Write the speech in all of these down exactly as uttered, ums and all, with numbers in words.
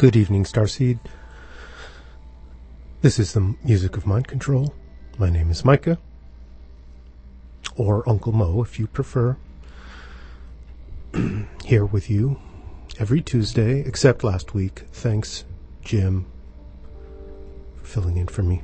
Good evening, Starseed. This is the music of Mind Control. My name is Micah, or Uncle Mo if you prefer. Here with you every Tuesday, except last week. Thanks, Jim, for filling in for me.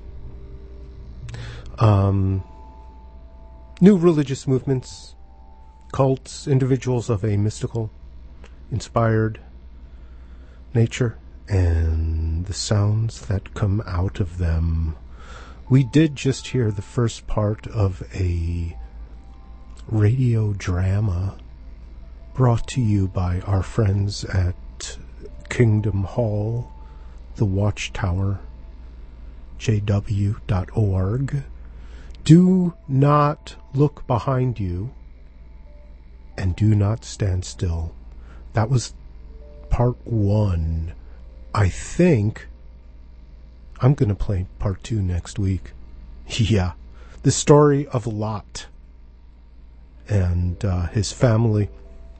Um, new religious movements, cults, individuals of a mystical, inspired nature, and the sounds that come out of them. We did just hear the first part of a radio drama brought to you by our friends at Kingdom Hall, the Watchtower, j w dot org. Do not look behind you and do not stand still. That was part one. I think I'm going to play part two next week. Yeah. The story of Lot and uh, his family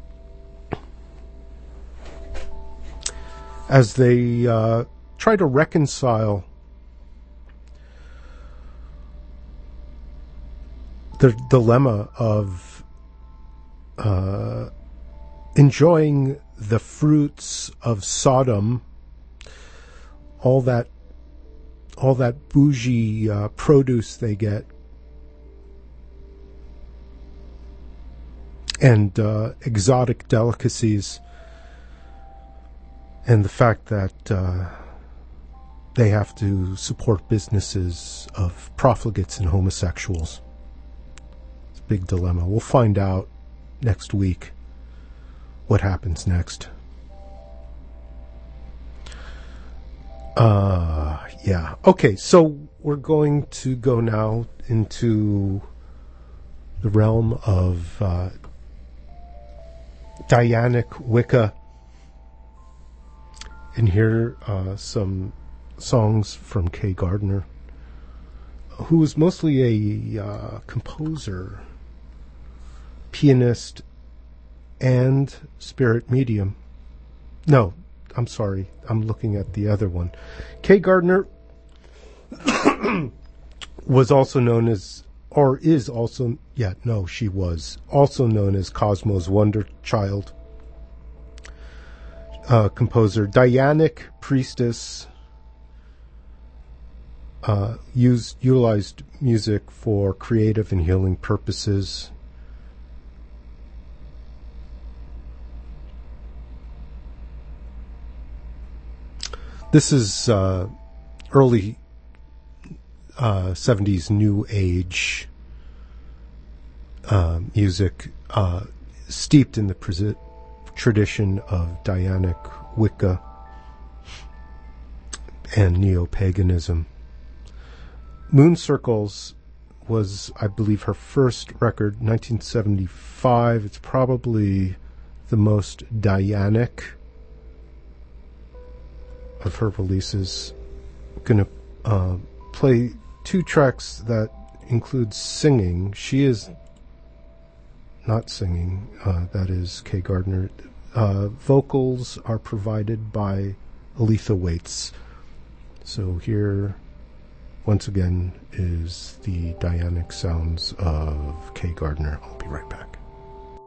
as they uh, try to reconcile the dilemma of uh, enjoying the fruits of Sodom, all that all that bougie uh, produce they get, and uh, exotic delicacies, and the fact that uh, they have to support businesses of profligates and homosexuals. It's a big dilemma. We'll find out next week what happens next. Uh, yeah. Okay, so we're going to go now into the realm of uh, Dianic Wicca and hear uh, some songs from Kay Gardner, who was mostly a uh, composer, pianist, and spirit medium. No, I'm sorry. I'm looking at the other one. Kay Gardner was also known as, or is also, yeah, no, she was also known as Cosmo's Wonder Child. Uh, composer, Dianic priestess, uh, used, utilized music for creative and healing purposes. This is uh, early uh, seventies New Age uh, music, uh, steeped in the pre- tradition of Dianic Wicca and neo-paganism. Moon Circles was, I believe, her first record, nineteen seventy-five. It's probably the most Dianic of her releases. I'm gonna uh, play two tracks that include singing. She is not singing, uh, that is Kay Gardner. Uh, vocals are provided by Aletha Waits. So here, once again, is the Dianic sounds of Kay Gardner. I'll be right back.